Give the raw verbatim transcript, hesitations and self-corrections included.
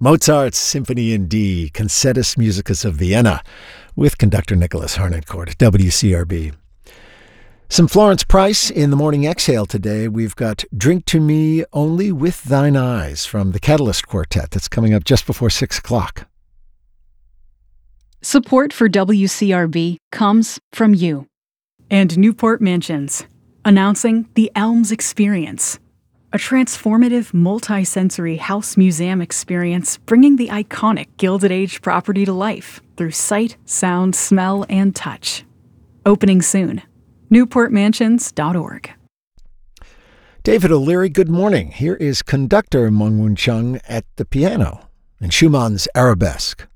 Mozart's Symphony in D, Concertus Musicus of Vienna, with conductor Nicholas Harnoncourt at W C R B. Some Florence Price in the Morning Exhale today. We've got Drink to Me Only with Thine Eyes from the Catalyst Quartet. That's coming up just before six o'clock. Support for W C R B comes from you. And Newport Mansions, announcing the Elms Experience, a transformative multi-sensory house museum experience bringing the iconic Gilded Age property to life through sight, sound, smell, and touch. Opening soon. newport mansions dot org. David O'Leary, good morning. Here is conductor Meng Woon Chung at the piano in Schumann's Arabesque.